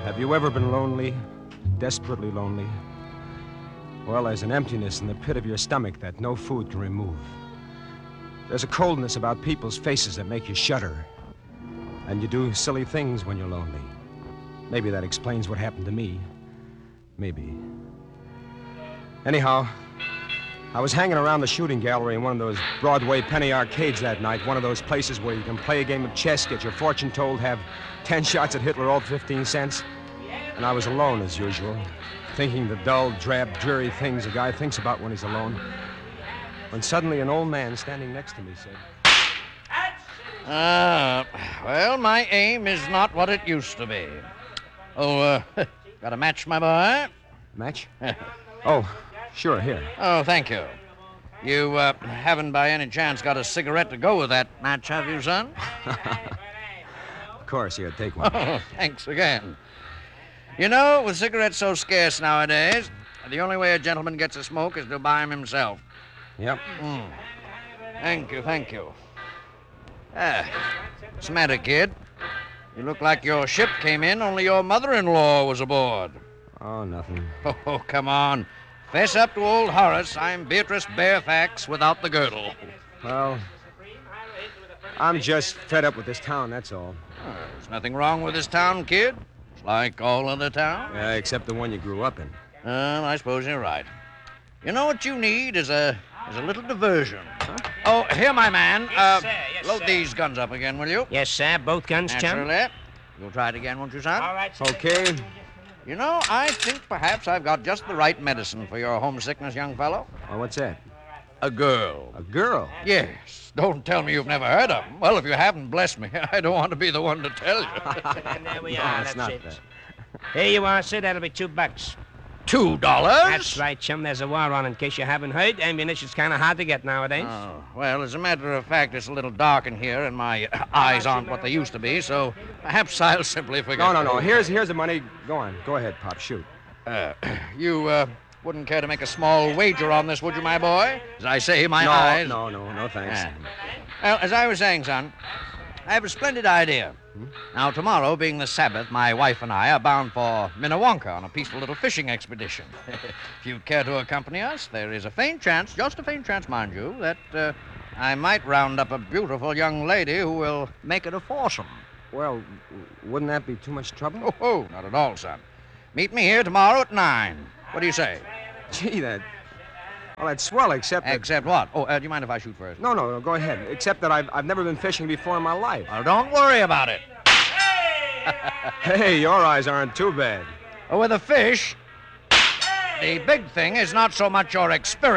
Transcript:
Have you ever been lonely? Desperately lonely? Well, there's an emptiness in the pit of your stomach that no food can remove. There's a coldness about people's faces that make you shudder. And you do silly things when you're lonely. Maybe that explains what happened to me. Maybe. Anyhow, I was hanging around the shooting gallery in one of those Broadway penny arcades that night, one of those places where you can play a game of chess, get your fortune told, have 10 shots at Hitler, all 15 cents. And I was alone, as usual, thinking the dull, drab, dreary things a guy thinks about when he's alone. When suddenly an old man standing next to me said... Well, my aim is not what it used to be. Oh, got a match, my boy? Match? Oh, sure, here. Oh, thank you. You haven't by any chance got a cigarette to go with that match, have you, son? Of course, here, take one. Oh, thanks again. You know, with cigarettes so scarce nowadays, the only way a gentleman gets a smoke is to buy 'em himself. Yep. Thank you, thank you. What's the matter, kid? You look like your ship came in, only your mother-in-law was aboard. Oh, nothing. Oh, come on. Fess up to old Horace. I'm Beatrice Fairfax without the girdle. Well, I'm just fed up with this town, that's all. There's nothing wrong with this town, kid. It's like all other towns. Yeah, except the one you grew up in. I suppose you're right. You know what you need is a little diversion. Huh? Oh, here, my man. Yes, sir. Yes, load sir. these guns up again, will you? Yes, sir. Both guns, chum. Naturally. You'll try it again, won't you, son? All right, sir. Okay. You know, I think perhaps I've got just the right medicine for your homesickness, young fellow. Oh, what's that? A girl. A girl? Yes. Don't tell me you've never heard of them. Well, if you haven't, bless me. I don't want to be the one to tell you. And there we No, are. it's That's not it. that. Here you are, sir. That'll be $2. $2? That's right, chum. There's a war on, in case you haven't heard. Ammunition's kind of hard to get nowadays. Oh, well, as a matter of fact, it's a little dark in here, and my eyes aren't what they used to be, so perhaps I'll simply forget. No. Here's the money. Go on. Go ahead, Pop. Shoot. You wouldn't care to make a small wager on this, would you, my boy? As I say, my eyes... No, thanks. Well, as I was saying, son, I have a splendid idea. Now, tomorrow, being the Sabbath, my wife and I are bound for Minnewanka on a peaceful little fishing expedition. If you'd care to accompany us, there is a faint chance, just a faint chance, mind you, that I might round up a beautiful young lady who will make it a foursome. Well, wouldn't that be too much trouble? Oh, not at all, son. Meet me here tomorrow at 9. What do you say? Gee, that's swell, except that... Except what? Oh, do you mind if I shoot first? No, go ahead. Except that I've never been fishing before in my life. Well, don't worry about it. Hey, your eyes aren't too bad. With a fish, the big thing is not so much your experience